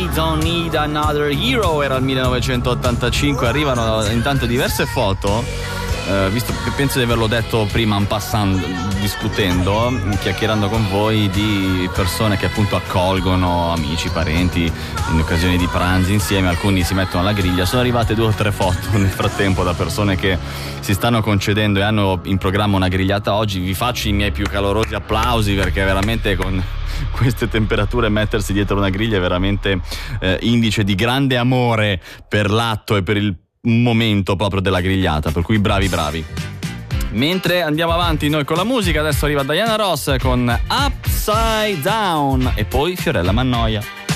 We Don't Need Another Hero, era il 1985. Arrivano intanto diverse foto, visto che penso di averlo detto prima en passant, discutendo, chiacchierando con voi, di persone che appunto accolgono amici, parenti in occasioni di pranzi insieme. Alcuni si mettono alla griglia. Sono arrivate 2 o 3 foto nel frattempo da persone che si stanno concedendo e hanno in programma una grigliata oggi. Vi faccio i miei più calorosi applausi, perché veramente con queste temperature mettersi dietro una griglia è veramente indice di grande amore per l'atto e per il momento proprio della grigliata, per cui bravi. Mentre andiamo avanti noi con la musica, adesso arriva Diana Ross con Upside Down e poi Fiorella Mannoia.